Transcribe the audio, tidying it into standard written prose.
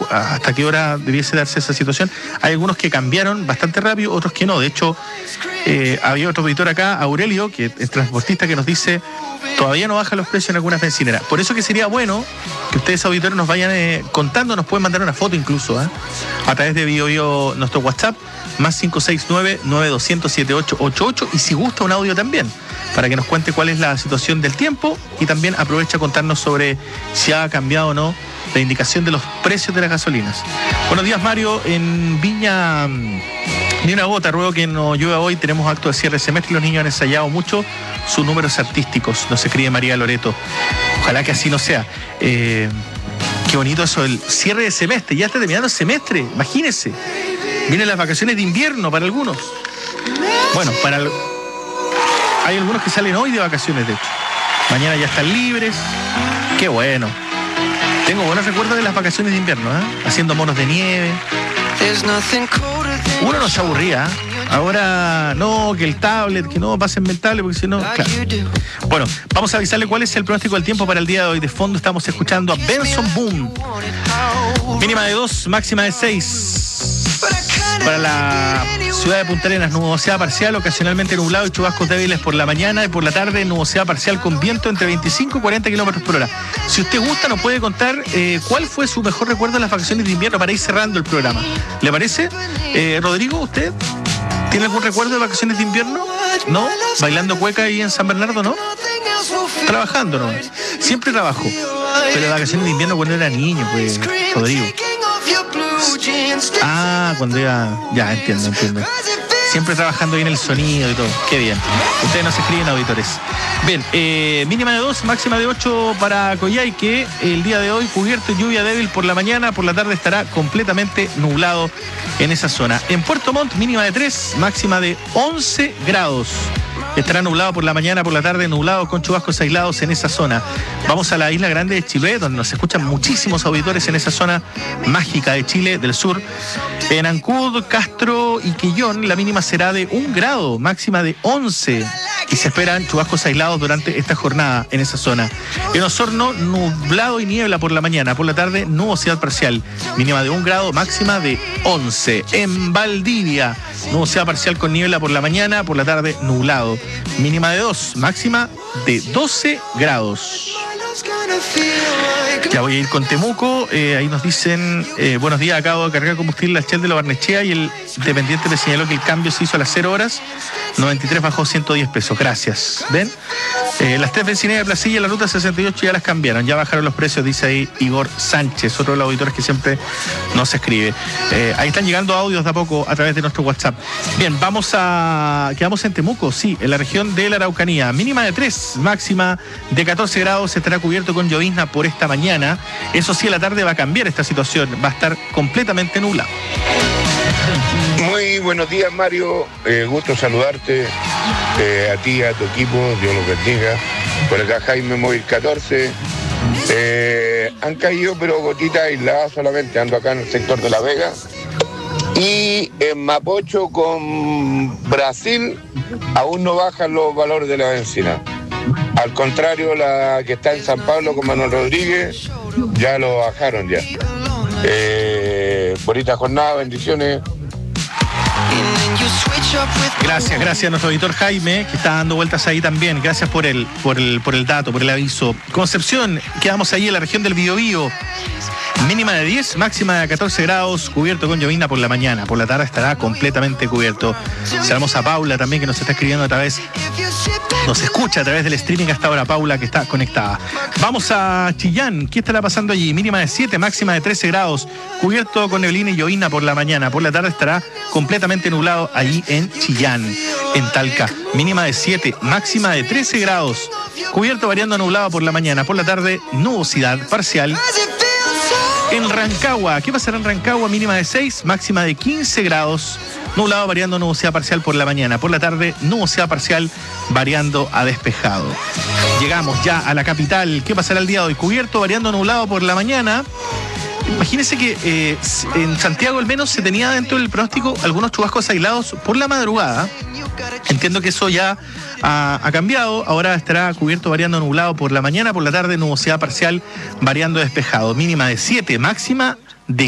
hasta qué hora debiese darse esa situación. Hay algunos que cambiaron bastante rápido, otros que no. De hecho, había otro auditor acá, Aurelio, que es transportista, que nos dice todavía no bajan los precios en algunas bencineras. Por eso que sería bueno que ustedes, auditores, nos vayan contando, nos pueden mandar una foto incluso, a través de Bio nuestro WhatsApp, más 569-9200-7888, y si gusta un audio también, para que nos cuente cuál es la situación del tiempo, y también aprovecha a contarnos sobre si ha cambiado o no la indicación de los precios de las gasolinas. Buenos días, Mario. En Viña, ni una gota, ruego que no llueva hoy. Tenemos acto de cierre de semestre y los niños han ensayado mucho sus números artísticos, nos escribe María Loreto. Ojalá que así no sea. Qué bonito eso, el cierre de semestre. Ya está terminando el semestre, imagínense. Vienen las vacaciones de invierno para algunos. Bueno, hay algunos que salen hoy de vacaciones, de hecho. Mañana ya están libres. Qué bueno. Tengo buenos recuerdos de las vacaciones de invierno, haciendo monos de nieve. Uno no se aburría. Ahora no, que el tablet, que no pasen el tablet, porque si no, claro. Bueno, vamos a avisarle cuál es el pronóstico del tiempo para el día de hoy. De fondo estamos escuchando a Benson Boom. Mínima de 2, máxima de 6. Para la ciudad de Punta Arenas, nubosidad parcial, ocasionalmente nublado y chubascos débiles por la mañana, y por la tarde nubosidad parcial con viento entre 25 y 40 kilómetros por hora. Si usted gusta, nos puede contar cuál fue su mejor recuerdo de las vacaciones de invierno para ir cerrando el programa. ¿Le parece? Rodrigo, ¿usted tiene algún recuerdo de vacaciones de invierno? ¿No? ¿Bailando cueca ahí en San Bernardo, no? Trabajando, ¿no? Siempre trabajo. Pero de vacaciones de invierno cuando era niño, pues, Rodrigo. Cuando era... Ya, entiendo. Siempre trabajando bien el sonido y todo. Qué bien. Ustedes nos escriben, auditores. Bien, mínima de 2, máxima de 8 para Coyhaique. El día de hoy cubierto y lluvia débil por la mañana. Por la tarde estará completamente nublado en esa zona. En Puerto Montt, mínima de 3, máxima de 11 grados. Estará nublado por la mañana, por la tarde nublado con chubascos aislados en esa zona. Vamos a la isla grande de Chiloé, donde nos escuchan muchísimos auditores en esa zona mágica de Chile, del sur. En Ancud, Castro y Quillón, la mínima será de 1 grado, máxima de 11. Y se esperan chubascos aislados durante esta jornada en esa zona. En Osorno, nublado y niebla por la mañana, por la tarde nubosidad parcial, mínima de 1 grado, máxima de 11. En Valdivia, nubosidad parcial con niebla por la mañana, por la tarde nublado, mínima de 2, máxima de 12 grados. Ya voy a ir con Temuco. Ahí nos dicen, buenos días, acabo de cargar combustible la Shell de la Barnechea y el dependiente me señaló que el cambio se hizo a las 0 horas, 93 bajó 110 pesos. Gracias. ¿Ven? Las 3 bencineras de Placilla, la ruta 68 ya las cambiaron, ya bajaron los precios, dice ahí Igor Sánchez, otro de los auditores que siempre nos escribe. Ahí están llegando audios de a poco a través de nuestro WhatsApp. Bien, quedamos en Temuco, sí, en la región de la Araucanía. Mínima de 3, máxima de 14 grados, estará cubierto con llovizna por esta mañana. Eso sí, a la tarde va a cambiar esta situación, va a estar completamente nublado. Muy buenos días, Mario. Gusto saludarte, a ti, a tu equipo, Dios los bendiga. Por acá Jaime Móvil 14. Han caído, pero gotitas aisladas solamente. Ando acá en el sector de La Vega. Y en Mapocho con Brasil aún no bajan los valores de la bencina. Al contrario, la que está en San Pablo con Manuel Rodríguez, ya lo bajaron ya. Bonita jornada, bendiciones. Gracias a nuestro editor Jaime, que está dando vueltas ahí también. Gracias por el dato, por el aviso. Concepción, quedamos ahí en la región del Biobío. Mínima de 10, máxima de 14 grados, cubierto con llovizna por la mañana. Por la tarde estará completamente cubierto. Saludamos a Paula también, que nos está escribiendo nos escucha a través del streaming hasta ahora, Paula, que está conectada. Vamos a Chillán. ¿Qué estará pasando allí? Mínima de 7, máxima de 13 grados, cubierto con neblina y llovizna por la mañana. Por la tarde estará completamente nublado allí en Chillán. En Talca, mínima de 7, máxima de 13 grados, cubierto variando nublado por la mañana. Por la tarde, nubosidad parcial. En Rancagua, ¿qué pasará en Rancagua? Mínima de 6, máxima de 15 grados, nublado variando nubosidad parcial por la mañana. Por la tarde, nubosidad parcial variando a despejado. Llegamos ya a la capital. ¿Qué pasará el día de hoy? Cubierto variando nublado por la mañana. Imagínense que en Santiago al menos se tenía dentro del pronóstico algunos chubascos aislados por la madrugada. Entiendo que eso ya ha cambiado. Ahora estará cubierto variando nublado por la mañana, por la tarde nubosidad parcial variando despejado. Mínima de 7, máxima